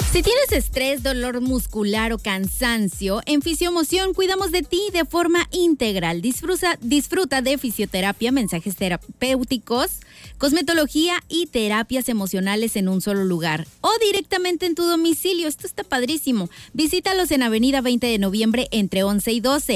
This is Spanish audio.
Si tienes estrés, dolor muscular o cansancio, en Fisiomoción cuidamos de ti de forma integral. Disfruta de fisioterapia, mensajes terapéuticos, cosmetología y terapias emocionales en un solo lugar o directamente en tu domicilio. Esto está padrísimo. Visítalos en Avenida 20 de Noviembre entre 11 y 12.